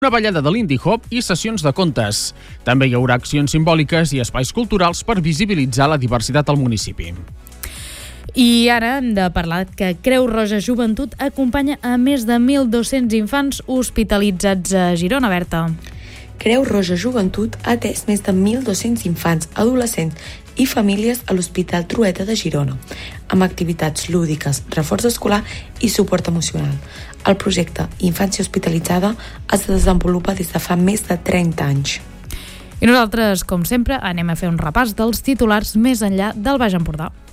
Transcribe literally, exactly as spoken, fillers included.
una ballada de Lindy Hop i sessions de contes. També hi haurà accions simbòliques i espais culturals per visibilitzar la diversitat al municipi. I ara hem de parlar que Creu Roja Joventut acompanya a més de mil dos-cents infants hospitalitzats a Girona, Berta. Creu Roja Joventut ha atès més de mil dos-cents infants, adolescents i famílies a l'Hospital Trueta de Girona, amb activitats lúdiques, reforç escolar i suport emocional. El projecte Infància Hospitalitzada es desenvolupa des de fa més de trenta anys. I nosaltres, com sempre, anem a fer un repàs dels titulars més enllà del Baix Empordà.